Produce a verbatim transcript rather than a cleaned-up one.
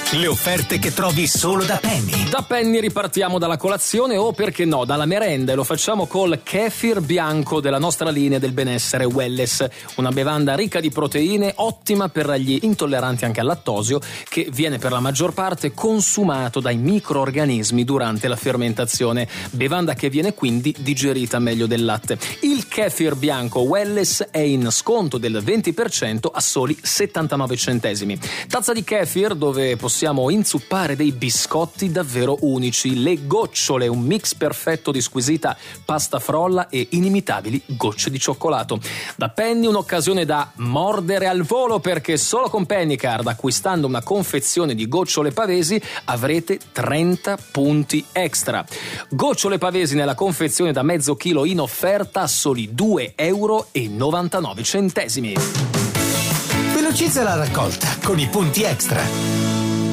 Le offerte che trovi solo da Penny. Da Penny ripartiamo dalla colazione o, perché no, dalla merenda, e lo facciamo col kefir bianco della nostra linea del benessere Welless, una bevanda ricca di proteine, ottima per gli intolleranti anche al lattosio, che viene per la maggior parte consumato dai microorganismi durante la fermentazione, bevanda che viene quindi digerita meglio del latte. Il kefir bianco Welless è in sconto del venti per cento a soli settantanove centesimi. Tazza di kefir dove possiamo inzuppare dei biscotti davvero unici, le gocciole, un mix perfetto di squisita pasta frolla e inimitabili gocce di cioccolato. Da Penny un'occasione da mordere al volo, perché solo con Pennycard, acquistando una confezione di gocciole pavesi, avrete trenta punti extra. Gocciole pavesi nella confezione da mezzo chilo in offerta a soli due euro e novantanove centesimi. Velocizza la raccolta con i punti extra.